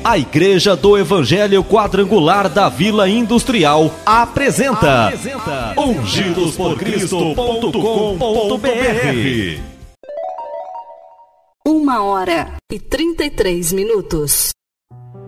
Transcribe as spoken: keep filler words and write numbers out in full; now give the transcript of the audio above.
A Igreja do Evangelho Quadrangular da Vila Industrial apresenta, apresenta ungidos por cristo ponto com ponto br. Uma hora e trinta e três minutos.